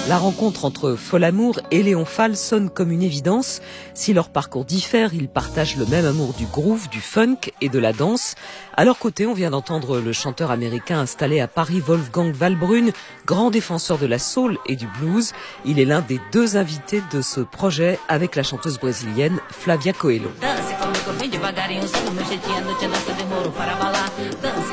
La rencontre entre Folamour et Léon Fall sonne comme une évidence. Si leurs parcours diffèrent, ils partagent le même amour du groove, du funk et de la danse. À leur côté, on vient d'entendre le chanteur américain installé à Paris, Wolfgang Valbrune, grand défenseur de la soul et du blues. Il est l'un des deux invités de ce projet avec la chanteuse brésilienne Flavia Coelho.